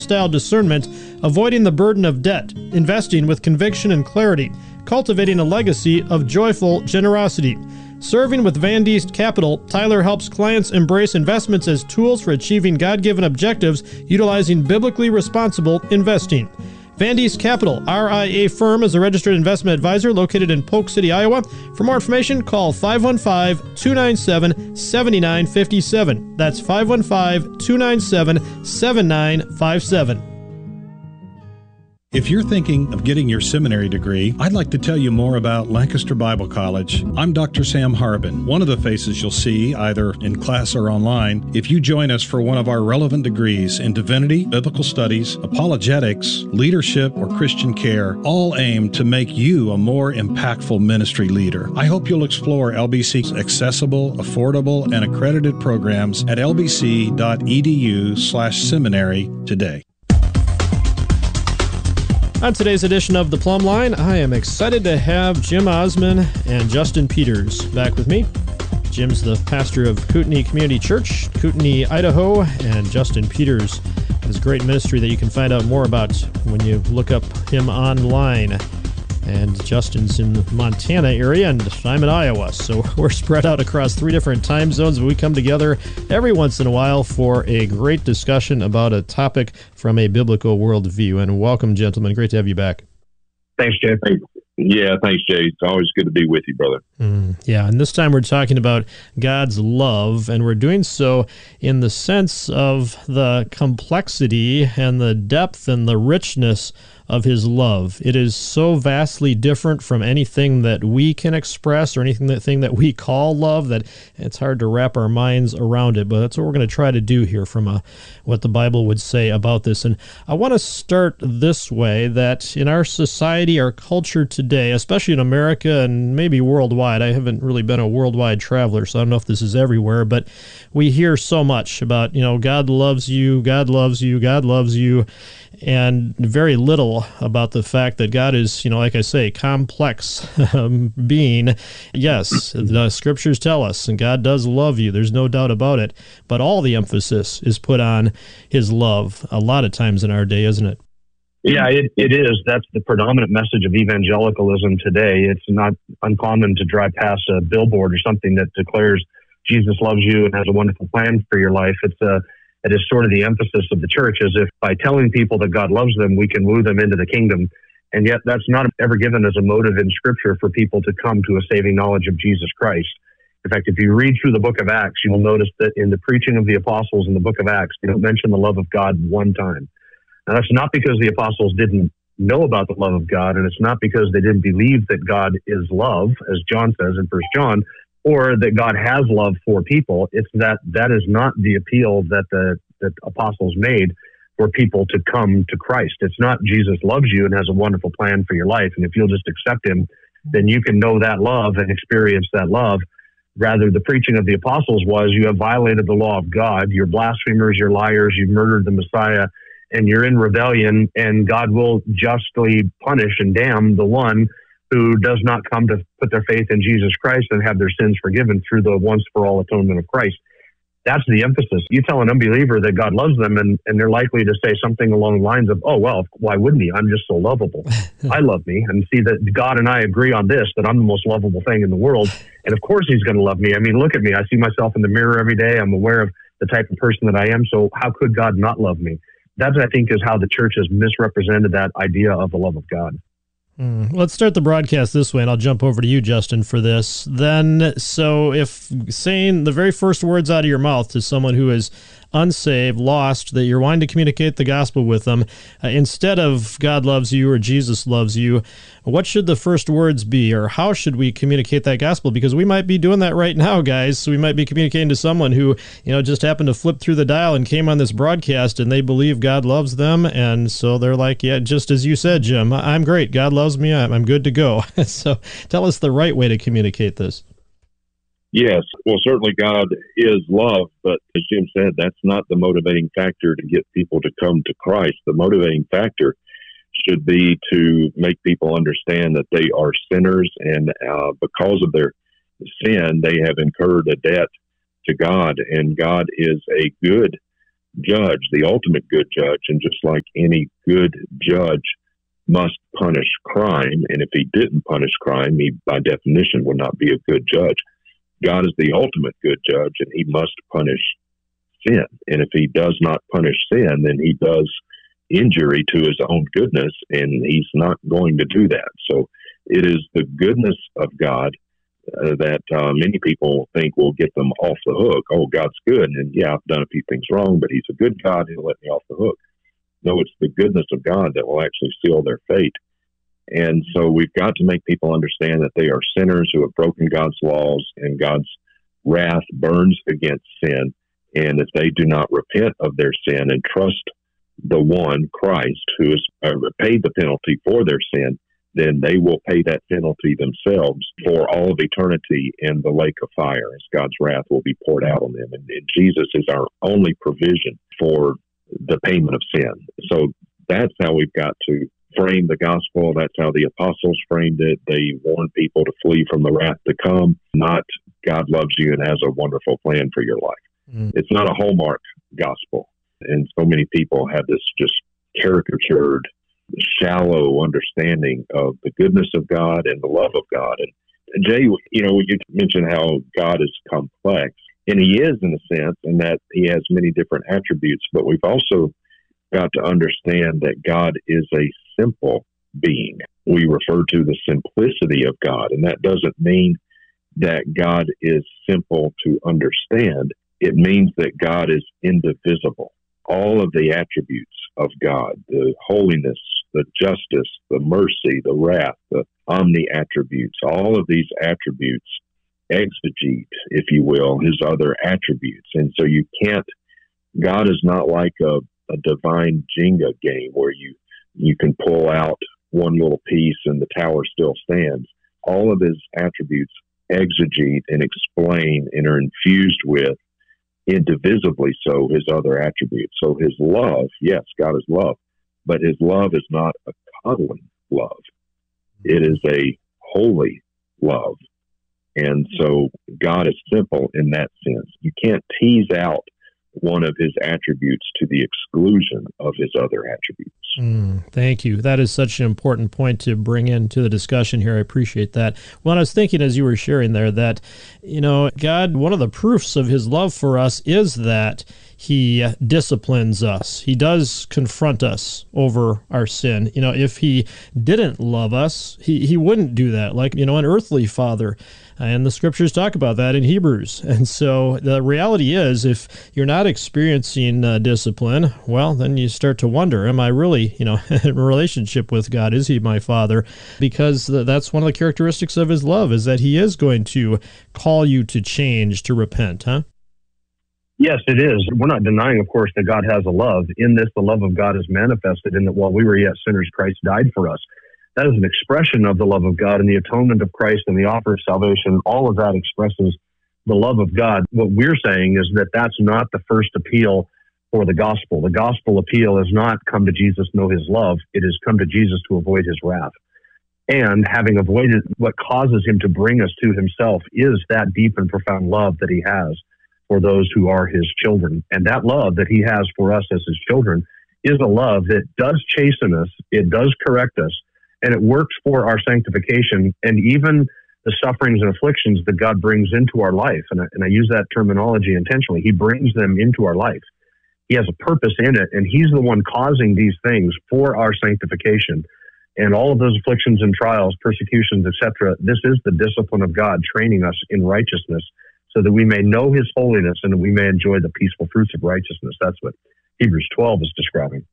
lifestyle discernment, avoiding the burden of debt, investing with conviction and clarity, cultivating a legacy of joyful generosity. Serving with Van Diest Capital, Tyler helps clients embrace investments as tools for achieving God-given objectives utilizing biblically responsible investing. Van Diest Capital, RIA firm, is a registered investment advisor located in Polk City, Iowa. For more information, call 515-297-7957. That's 515-297-7957. If you're thinking of getting your seminary degree, I'd like to tell you more about Lancaster Bible College. I'm Dr. Sam Harbin, one of the faces you'll see either in class or online if you join us for one of our relevant degrees in divinity, biblical studies, apologetics, leadership, or Christian care, all aimed to make you a more impactful ministry leader. I hope you'll explore LBC's accessible, affordable, and accredited programs at lbc.edu/seminary today. On today's edition of The Plumb Line, I am excited to have Jim Osman and Justin Peters back with me. Jim's the pastor of Kootenai Community Church, Kootenai, Idaho, and Justin Peters has a great ministry that you can find out more about when you look up him online. And Justin's in the Montana area, and I'm in Iowa, so we're spread out across 3 different time zones, but we come together every once in a while for a great discussion about a topic from a biblical worldview. And welcome, gentlemen. Great to have you back. Thanks, Jay. Yeah, thanks, Jay. It's always good to be with you, brother. Yeah, and this time we're talking about God's love, and we're doing so in the sense of the complexity and the depth and the richness of his love. It is so vastly different from anything that we can express or anything that we call love that it's hard to wrap our minds around it. But that's what we're going to try to do here from what the Bible would say about this. And I want to start this way, that in our society, our culture today, especially in America and maybe worldwide, I haven't really been a worldwide traveler, so I don't know if this is everywhere, but we hear so much about, God loves you, God loves you, God loves you, and very little about the fact that God is, like I say, complex being. Yes, the scriptures tell us, and God does love you. There's no doubt about it. But all the emphasis is put on his love a lot of times in our day, isn't it? Yeah, it is. That's the predominant message of evangelicalism today. It's not uncommon to drive past a billboard or something that declares Jesus loves you and has a wonderful plan for your life. It is sort of the emphasis of the church, as if by telling people that God loves them, we can woo them into the kingdom. And yet that's not ever given as a motive in Scripture for people to come to a saving knowledge of Jesus Christ. In fact, if you read through the book of Acts, you will notice that in the preaching of the apostles in the book of Acts, they don't mention the love of God one time. Now, that's not because the apostles didn't know about the love of God, and it's not because they didn't believe that God is love, as John says in 1 John, or that God has love for people. It's that is not the appeal that the apostles made for people to come to Christ. It's not Jesus loves you and has a wonderful plan for your life, and if you'll just accept him, then you can know that love and experience that love. Rather, the preaching of the apostles was, you have violated the law of God, you're blasphemers, you're liars, you've murdered the Messiah, and you're in rebellion, and God will justly punish and damn the one who does not come to put their faith in Jesus Christ and have their sins forgiven through the once-for-all atonement of Christ. That's the emphasis. You tell an unbeliever that God loves them, and they're likely to say something along the lines of, oh, well, why wouldn't he? I'm just so lovable. I love me, and see that God and I agree on this, that I'm the most lovable thing in the world, and of course he's going to love me. I mean, look at me. I see myself in the mirror every day. I'm aware of the type of person that I am, so how could God not love me? That, I think, is how the church has misrepresented that idea of the love of God. Let's start the broadcast this way, and I'll jump over to you, Justin, for this. Then, so if saying the very first words out of your mouth to someone who is unsaved, lost, that you're wanting to communicate the gospel with them, instead of God loves you or Jesus loves you, what should the first words be, or how should we communicate that gospel? Because we might be doing that right now, guys. So we might be communicating to someone who, just happened to flip through the dial and came on this broadcast, and they believe God loves them, and so they're like, yeah, just as you said, Jim, I'm great. God loves me. I'm good to go. So tell us the right way to communicate this. Yes. Well, certainly God is love, but as Jim said, that's not the motivating factor to get people to come to Christ. The motivating factor should be to make people understand that they are sinners, and because of their sin, they have incurred a debt to God, and God is a good judge, the ultimate good judge, and just like any good judge must punish crime, and if he didn't punish crime, he by definition would not be a good judge. God is the ultimate good judge, and he must punish sin. And if he does not punish sin, then he does injury to his own goodness, and he's not going to do that. So it is the goodness of God that many people think will get them off the hook. Oh, God's good, and yeah, I've done a few things wrong, but he's a good God, he'll let me off the hook. No, it's the goodness of God that will actually seal their fate. And so we've got to make people understand that they are sinners who have broken God's laws, and God's wrath burns against sin. And if they do not repent of their sin and trust the one, Christ, who has paid the penalty for their sin, then they will pay that penalty themselves for all of eternity in the lake of fire, as God's wrath will be poured out on them. And Jesus is our only provision for the payment of sin. So that's how we've got to frame the gospel. That's how the apostles framed it. They warned people to flee from the wrath to come, not God loves you and has a wonderful plan for your life. It's not a Hallmark gospel. And so many people have this just caricatured, shallow understanding of the goodness of God and the love of God. And Jay, you mentioned how God is complex, and he is in a sense, in that he has many different attributes, but we've also got to understand that God is a simple being. We refer to the simplicity of God, and that doesn't mean that God is simple to understand. It means that God is indivisible. All of the attributes of God, the holiness, the justice, the mercy, the wrath, the omni-attributes, all of these attributes exegete, if you will, his other attributes. And so God is not like a divine Jenga game where you can pull out one little piece and the tower still stands. All of his attributes exegete and explain and are infused with, indivisibly so, his other attributes. So his love, yes, God is love, but his love is not a coddling love. It is a holy love. And so God is simple in that sense. You can't tease out one of his attributes to the exclusion of his other attributes. Thank you. That is such an important point to bring into the discussion here. I appreciate that. Well, I was thinking as you were sharing there that, God, one of the proofs of his love for us is that he disciplines us. He does confront us over our sin. If he didn't love us, he wouldn't do that. Like, an earthly father. And the scriptures talk about that in Hebrews. And so the reality is, if you're not experiencing discipline, well, then you start to wonder, am I really, in a relationship with God? Is he my father? Because that's one of the characteristics of his love, is that he is going to call you to change, to repent, huh? Yes, it is. We're not denying, of course, that God has a love. In this, the love of God is manifested in that while we were yet sinners, Christ died for us. That is an expression of the love of God, and the atonement of Christ and the offer of salvation. All of that expresses the love of God. What we're saying is that that's not the first appeal for the gospel. The gospel appeal is not come to Jesus, know his love. It is come to Jesus to avoid his wrath. And having avoided what causes him to bring us to himself is that deep and profound love that he has for those who are his children. And that love that he has for us as his children is a love that does chasten us, it does correct us, and it works for our sanctification and even the sufferings and afflictions that God brings into our life. And I use that terminology intentionally. He brings them into our life. He has a purpose in it, and he's the one causing these things for our sanctification. And all of those afflictions and trials, persecutions, etc., this is the discipline of God training us in righteousness so that we may know his holiness and that we may enjoy the peaceful fruits of righteousness. That's what Hebrews 12 is describing.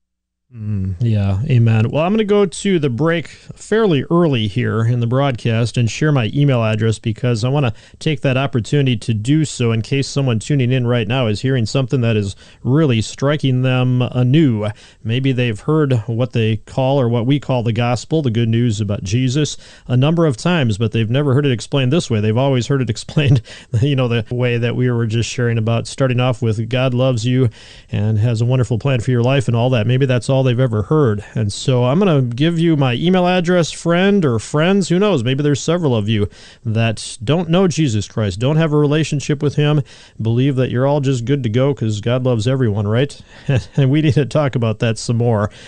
Yeah, amen. Well, I'm going to go to the break fairly early here in the broadcast and share my email address because I want to take that opportunity to do so in case someone tuning in right now is hearing something that is really striking them anew. Maybe they've heard what they call or what we call the gospel, the good news about Jesus, a number of times, but they've never heard it explained this way. They've always heard it explained, the way that we were just sharing about, starting off with God loves you and has a wonderful plan for your life and all that. Maybe that's all all they've ever heard. And so I'm going to give you my email address, friend or friends. Who knows? Maybe there's several of you that don't know Jesus Christ, don't have a relationship with him, believe that you're all just good to go because God loves everyone, right? And we need to talk about that some more.